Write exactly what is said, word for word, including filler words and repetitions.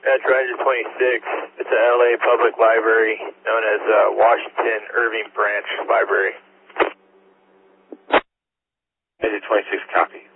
Metro Ranger twenty-six. It's a L A public library known as uh, Washington Irving Branch Library. Ranger twenty-six, copy.